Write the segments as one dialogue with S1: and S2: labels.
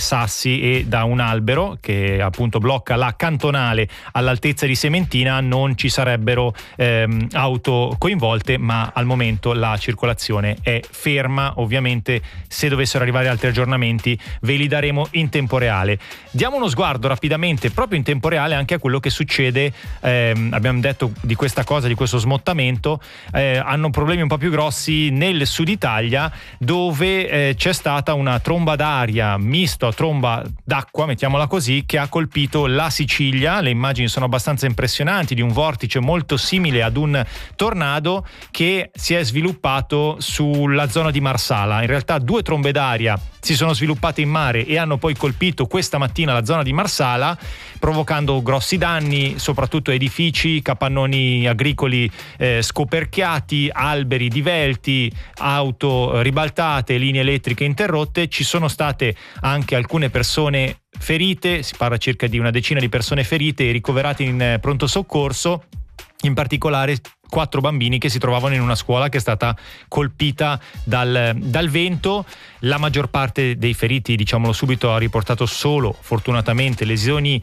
S1: sassi e da un albero che appunto blocca la cantonale all'altezza di Sementina, non ci sarebbero auto coinvolte, ma al momento la circolazione è ferma. Ovviamente se dovessero arrivare altri aggiornamenti ve li daremo in tempo reale. Diamo uno sguardo rapidamente proprio in tempo reale anche a quello che succede, abbiamo detto di questa cosa, di questo smottamento, hanno problemi un po' più grossi nel sud Italia, dove c'è stata una tromba d'aria misto a tromba d'acqua, mettiamola così, che ha colpito la Sicilia. Le immagini sono abbastanza impressionanti, di un vortice molto simile ad un tornado che si è sviluppato sulla zona di Marsala. In realtà 2 trombe d'aria si sono sviluppate in mare e hanno poi colpito questa mattina la zona di Marsala, provocando grossi danni, soprattutto edifici, capannoni agricoli scoperchiati, alberi divelti, auto ribaltate, linee elettriche interrotte. Ci sono state anche alcune persone ferite, si parla circa di una decina di persone ferite e ricoverate in pronto soccorso, in particolare 4 bambini che si trovavano in una scuola che è stata colpita dal vento. La maggior parte dei feriti, diciamolo subito, ha riportato solo fortunatamente lesioni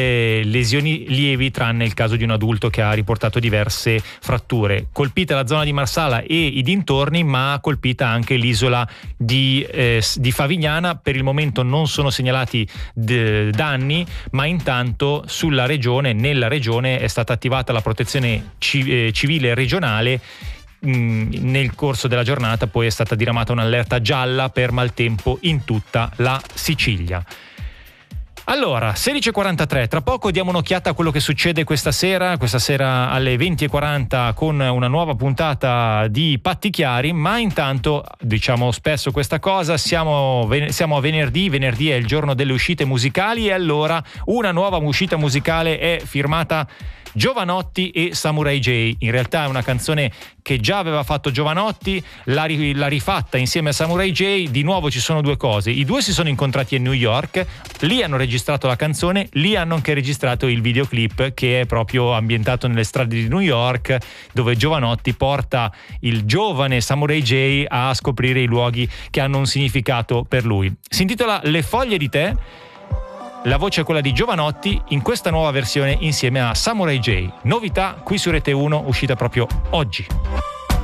S1: lievi, tranne il caso di un adulto che ha riportato diverse fratture. Colpita la zona di Marsala e i dintorni, ma colpita anche l'isola di Favignana. Per il momento non sono segnalati danni, ma intanto nella regione è stata attivata la protezione civile regionale. Nel corso della giornata poi è stata diramata un'allerta gialla per maltempo in tutta la Sicilia. Allora, 16:43, tra poco diamo un'occhiata a quello che succede questa sera alle 20:40 con una nuova puntata di Patti Chiari, ma intanto diciamo spesso questa cosa, siamo a venerdì è il giorno delle uscite musicali, e allora una nuova uscita musicale è firmata Jovanotti e Samurai J. In realtà è una canzone che già aveva fatto Jovanotti, l'ha rifatta insieme a Samurai J. Di nuovo ci sono 2 cose: i 2 si sono incontrati a New York, lì hanno registrato la canzone, lì hanno anche registrato il videoclip, che è proprio ambientato nelle strade di New York, dove Jovanotti porta il giovane Samurai J a scoprire i luoghi che hanno un significato per lui. Si intitola Le foglie di tè. La voce è quella di Jovanotti in questa nuova versione insieme a Samurai J. Novità qui su Rete 1, uscita proprio oggi.